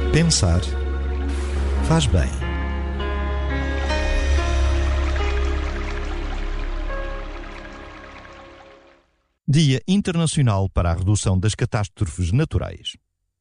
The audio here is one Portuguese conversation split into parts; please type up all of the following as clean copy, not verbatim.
Pensar faz bem. Dia Internacional para a Redução das Catástrofes Naturais.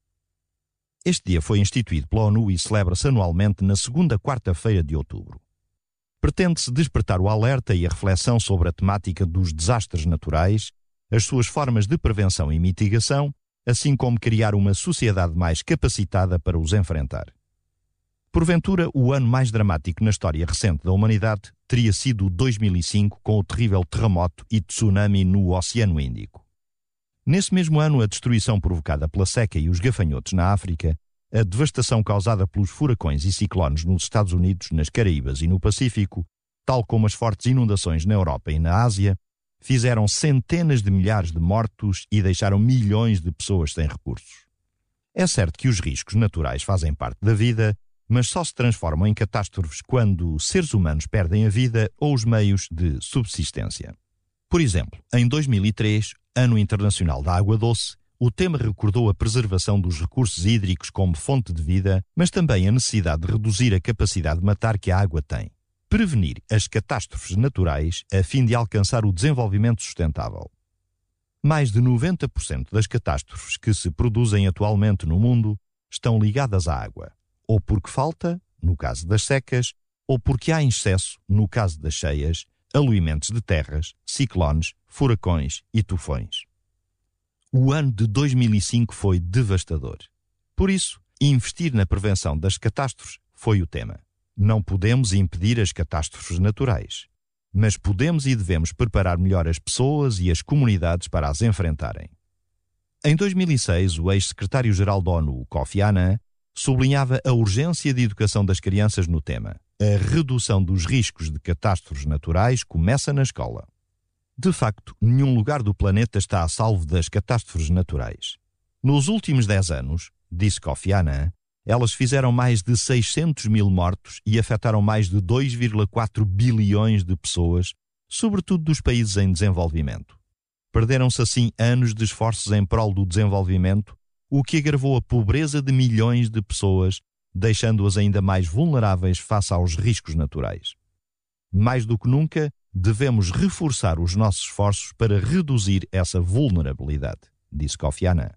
Este dia foi instituído pela ONU e celebra-se anualmente na segunda quarta-feira de outubro. Pretende-se despertar o alerta e a reflexão sobre a temática dos desastres naturais, as suas formas de prevenção e mitigação, assim como criar uma sociedade mais capacitada para os enfrentar. Porventura, o ano mais dramático na história recente da humanidade teria sido o 2005, com o terrível terremoto e tsunami no Oceano Índico. Nesse mesmo ano, a destruição provocada pela seca e os gafanhotos na África, a devastação causada pelos furacões e ciclones nos Estados Unidos, nas Caraíbas e no Pacífico, tal como as fortes inundações na Europa e na Ásia, fizeram centenas de milhares de mortos e deixaram milhões de pessoas sem recursos. É certo que os riscos naturais fazem parte da vida, mas só se transformam em catástrofes quando seres humanos perdem a vida ou os meios de subsistência. Por exemplo, em 2003, Ano Internacional da Água Doce, o tema recordou a preservação dos recursos hídricos como fonte de vida, mas também a necessidade de reduzir a capacidade de matar que a água tem. Prevenir as catástrofes naturais a fim de alcançar o desenvolvimento sustentável. Mais de 90% das catástrofes que se produzem atualmente no mundo estão ligadas à água, ou porque falta, no caso das secas, ou porque há excesso, no caso das cheias, aluimentos de terras, ciclones, furacões e tufões. O ano de 2005 foi devastador. Por isso, investir na prevenção das catástrofes foi o tema. Não podemos impedir as catástrofes naturais, mas podemos e devemos preparar melhor as pessoas e as comunidades para as enfrentarem. Em 2006, o ex-secretário-geral da ONU, Kofi Annan, sublinhava a urgência de educação das crianças no tema. A redução dos riscos de catástrofes naturais começa na escola. De facto, nenhum lugar do planeta está a salvo das catástrofes naturais. Nos últimos 10 anos, disse Kofi Annan, elas fizeram mais de 600 mil mortos e afetaram mais de 2,4 bilhões de pessoas, sobretudo dos países em desenvolvimento. Perderam-se assim anos de esforços em prol do desenvolvimento, o que agravou a pobreza de milhões de pessoas, deixando-as ainda mais vulneráveis face aos riscos naturais. Mais do que nunca, devemos reforçar os nossos esforços para reduzir essa vulnerabilidade, disse Kofi Annan.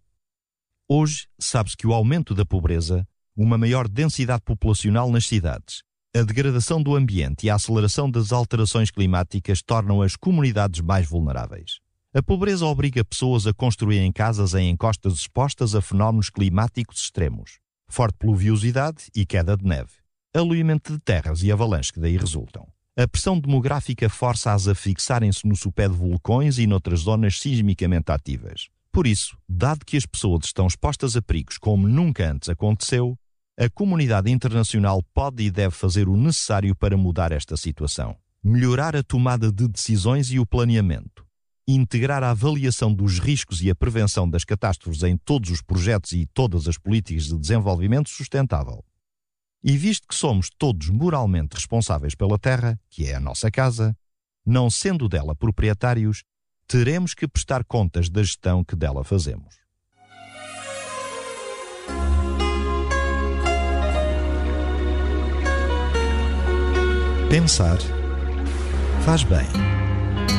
Hoje, sabe-se que o aumento da pobreza, uma maior densidade populacional nas cidades, a degradação do ambiente e a aceleração das alterações climáticas tornam as comunidades mais vulneráveis. A pobreza obriga pessoas a construírem casas em encostas expostas a fenómenos climáticos extremos, forte pluviosidade e queda de neve, aluimento de terras e avalanches que daí resultam. A pressão demográfica força-as a fixarem-se no sopé de vulcões e noutras zonas sismicamente ativas. Por isso, dado que as pessoas estão expostas a perigos como nunca antes aconteceu, a comunidade internacional pode e deve fazer o necessário para mudar esta situação. Melhorar a tomada de decisões e o planeamento. Integrar a avaliação dos riscos e a prevenção das catástrofes em todos os projetos e todas as políticas de desenvolvimento sustentável. E visto que somos todos moralmente responsáveis pela terra, que é a nossa casa, não sendo dela proprietários, teremos que prestar contas da gestão que dela fazemos. Pensar faz bem.